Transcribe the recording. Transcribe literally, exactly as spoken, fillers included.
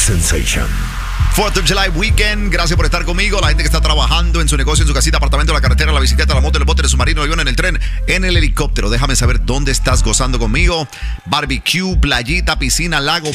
Sensation. fourth of July Weekend, gracias por estar conmigo. La gente que está trabajando en su negocio, en su casita, apartamento, la carretera, la bicicleta, la moto, el bote, el submarino, el avión, en el tren, en el helicóptero. Déjame saber dónde estás gozando conmigo. Barbecue, playita, piscina, lago,